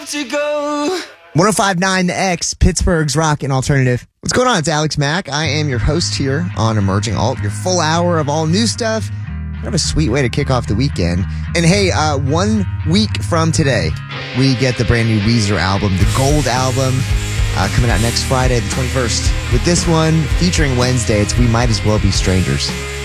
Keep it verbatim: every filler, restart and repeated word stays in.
have to go. one oh five point nine The X, Pittsburgh's rock and alternative. What's going on? It's Alex Mack. I am your host here on Emerging Alt, your full hour of all new stuff. Kind of a sweet way to kick off the weekend. And hey, uh, one week from today, we get the brand new Weezer album, the Gold album, uh, coming out next Friday, the twenty-first. With this one featuring Wednesday, it's We Might As Well Be Strangers.